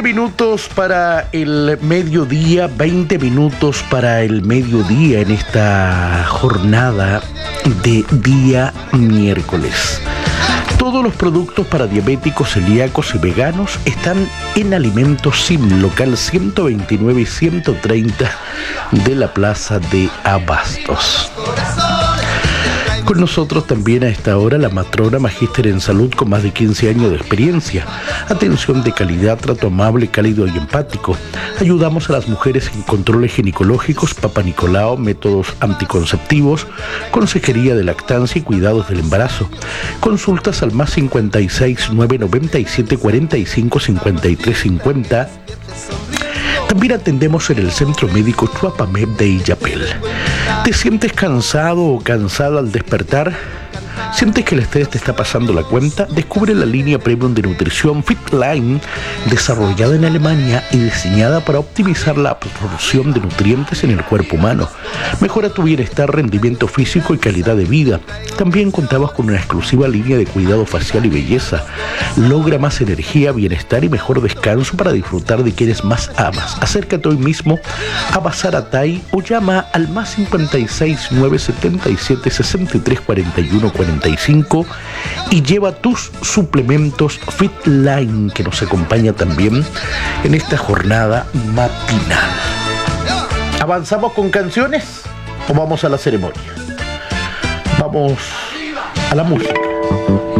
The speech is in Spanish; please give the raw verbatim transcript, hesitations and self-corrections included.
veinte minutos para el mediodía, veinte minutos para el mediodía en esta jornada de día miércoles. Todos los productos para diabéticos, celíacos y veganos están en Alimentos Sim, local ciento veintinueve y ciento treinta de la Plaza de Abastos. Con nosotros también a esta hora la matrona magíster en salud con más de quince años de experiencia. Atención de calidad, trato amable, cálido y empático. Ayudamos a las mujeres en controles ginecológicos, Papa Nicolau, métodos anticonceptivos, consejería de lactancia y cuidados del embarazo. Consultas al más cincuenta y seis, nueve noventa y siete, cuarenta y cinco, cincuenta y tres cincuenta. También atendemos en el Centro Médico Chuapamep de Illapel. ¿Te sientes cansado o cansada al despertar? ¿Sientes que el estrés te está pasando la cuenta? Descubre la línea premium de nutrición Fitline, desarrollada en Alemania y diseñada para optimizar la absorción de nutrientes en el cuerpo humano. Mejora tu bienestar, rendimiento físico y calidad de vida. También contamos con una exclusiva línea de cuidado facial y belleza. Logra más energía, bienestar y mejor descanso para disfrutar de quienes más amas. Acércate hoy mismo a Bazar Atay o llama al más cincuenta y seis, nueve setenta y siete, sesenta y tres, cuarenta y uno, cuarenta y cinco y lleva tus suplementos Fitline, que nos acompaña también en esta jornada matinal. ¿Avanzamos con canciones o vamos a la ceremonia? Vamos a la música.